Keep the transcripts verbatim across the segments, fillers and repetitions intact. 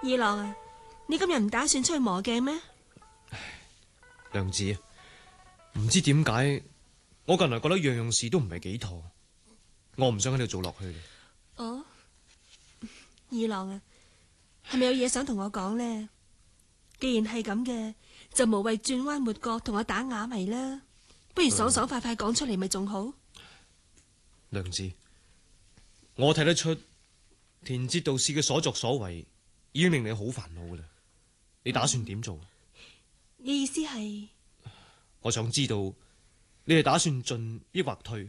二郎啊，你今日唔打算出去磨鏡咩？ 娘子，唔知點解我近來覺得樣樣事都唔係幾妥，我唔想喺度做落去。 哦，二郎啊，係咪有嘢想同我講呢？既然係咁嘅，就無謂轉彎抹角同我打啞謎啦，不如爽爽快快講出嚟咪仲好。 娘子，我睇得出田節道士嘅所作所為已經令你好煩惱噶啦，你打算點做？ 嗯，你意思係？ 我想知道你係打算進抑或退？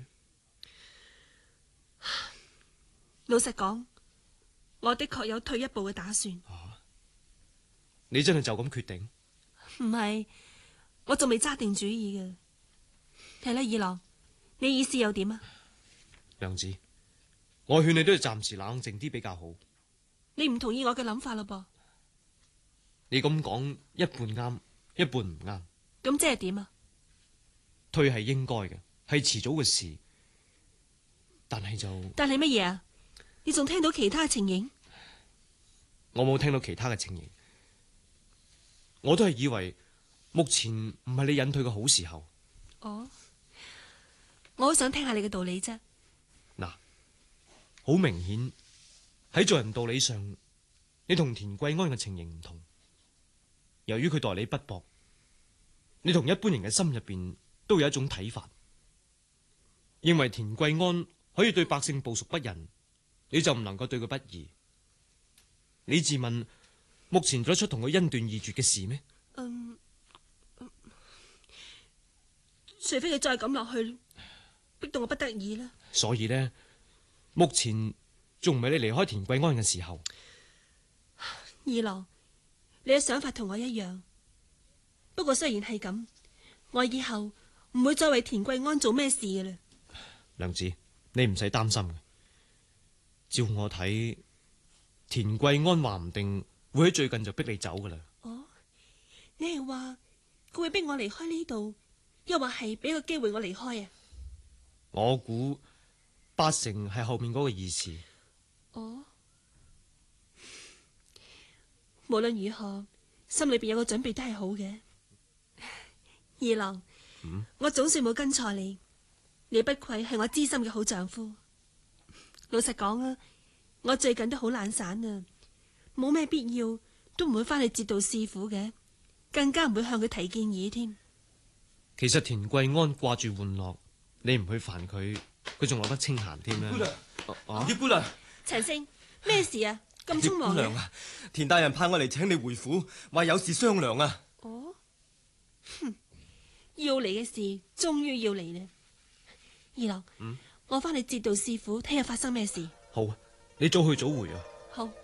老實講，我的確有退一步嘅打算。 啊，你真係就咁決定？ 唔係，我仲未揸定主意嘅。睇啦，二郎，你意思又點啊？ 娘子，我勸你都要暫時冷靜啲比較好。 你唔同意我嘅諗法咯噃？ 你咁講一半啱，一半唔啱。 咁即係點啊？ 退係應該嘅，係遲早嘅事。但係就但係乜嘢啊？你仲聽到其他情形？ 我冇聽到其他嘅情形，我都係以為目前唔係你隱退嘅好時候。 哦，我好想聽下你嘅道理啫。 嗱，好明顯喺做人道理上，你同田桂安嘅情形唔同。由於佢待你不薄，你同一般人嘅心入邊都有一種睇法，認為田桂安可以對百姓部屬不仁，你就唔能夠對佢不義。你自問目前做得出同佢恩斷義絕嘅事咩？ 嗯，嗯，除非佢再咁落去，逼到我不得已啦。 所以呢，目前仲唔係你離開田桂安嘅時候。 二郎，你嘅想法同我一樣，不過雖然係咁，我以後唔會再為田桂安做咩事嘅啦。 娘子，你唔使擔心嘅。照我睇，田桂安話唔定會喺最近就逼你走噶啦。 哦，你係話佢會逼我離開呢度，又或係俾個機會我離開啊？ 我估八成係後面嗰個意思。 哦，無論如何，心裏邊有個準備都係好嘅。二郎， 嗯， 我總算冇跟錯你，你不愧係我知心嘅好丈夫。老實講啊，我最近都好懶散啊，冇咩必要都唔會翻去節度師傅嘅，更加唔會向佢提建議添。 其實田桂安掛住玩樂，你唔去煩佢，佢仲落得清閒添啦。 姑娘， 啊， 葉姑娘， 陳勝，咩事啊？咁匆忙嘅？ 葉姑娘啊，田大人派我嚟請你回府，話有事商量啊。 哦，哼，要嚟嘅事終於要嚟啦。二郎， 嗯， 我翻去節度師傅睇下發生咩事。 好，你早去早回啊。 好。